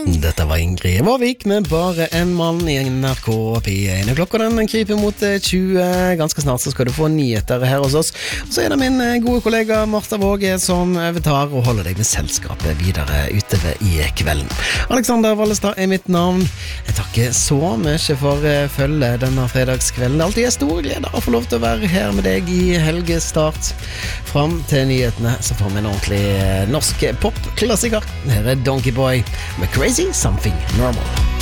Dette var Ingrid Vårvik med Bare en mann i NRK P1. Klokka den kryper mot 20. Ganske snart så skal du få nyheter her hos oss. Så er det min gode kollega Martha Våge som overtar og holder deg med selskapet videre utover i kvelden. Alexander Wallestad er mitt navn. Jeg takker så mye for følge denne fredagskvelden. Det alltid er stor glede å få lov til å være her med deg i helgestart. Fram til nyhetene så får vi en ordentlig norsk popklassiker. Her er Donkey Boy med Crazy Something Normal.